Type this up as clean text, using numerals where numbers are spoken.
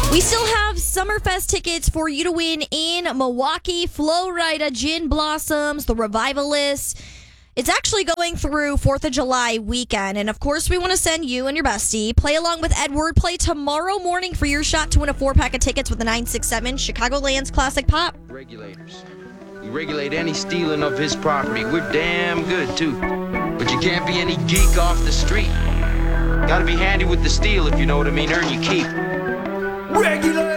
We still have Summerfest tickets for you to win in Milwaukee. Florida Gin Blossoms, the Revivalists. It's actually going through 4th of July weekend. And of course, we want to send you and your bestie. Play along with Edward. Play tomorrow morning for your shot to win a 4-pack of tickets with the 967 Chicagoland's Classic Pop. Regulators. We regulate any stealing of his property. We're damn good, too. But you can't be any geek off the street. Gotta be handy with the steel, if you know what I mean. Earn your keep. Regular